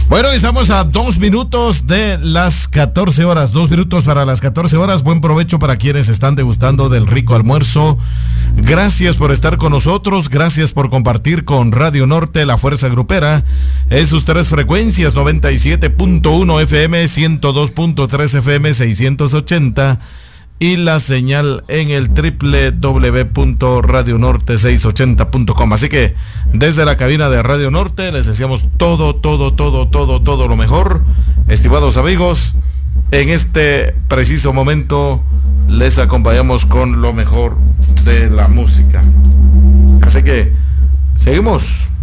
Bueno, estamos a 2 minutos de las 14 horas. 2 minutos para las 14 horas. Buen provecho para quienes están degustando del rico almuerzo. Gracias por estar con nosotros. Gracias por compartir con Radio Norte, la fuerza grupera. En sus 3 frecuencias: 97.1 FM, 102.3 FM, 680. Y la señal en el www.radionorte680.com. Así que desde la cabina de Radio Norte les deseamos todo lo mejor. Estimados amigos, en este preciso momento les acompañamos con lo mejor de la música. Así que seguimos.